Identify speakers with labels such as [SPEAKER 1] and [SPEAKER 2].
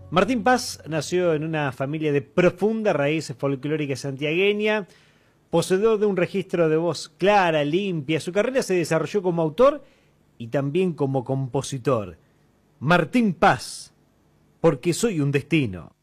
[SPEAKER 1] Martín Paz nació en una familia de profunda raíz folclórica santiagueña, poseedor de un registro de voz clara, limpia. Su carrera se desarrolló como autor y también como compositor. Martín Paz, porque soy un destino.